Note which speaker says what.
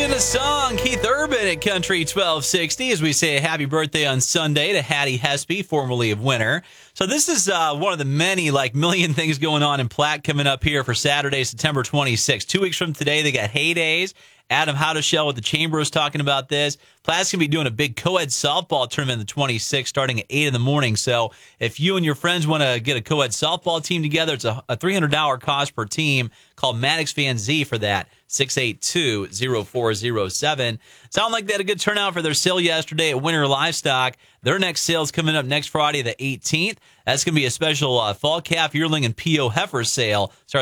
Speaker 1: in a song, Keith Urban at Country 1260, as we say a happy birthday on Sunday to Hattie Hespy, formerly of Winter. So this is one of the many, million things going on in Platte coming up here for Saturday, September 26th. 2 weeks from today, they got Heydays. Adam Howdeshell with the Chamber is talking about this. Platte's going to be doing a big co-ed softball tournament on the 26th starting at 8 in the morning. So if you and your friends want to get a co-ed softball team together, it's a $300 cost per team. Call Maddox Van Z for that, 682-0407. Sound like they had a good turnout for their sale yesterday at Winter Livestock. Their next sale is coming up next Friday, the 18th. That's going to be a special fall calf, yearling, and PO heifer sale. Starts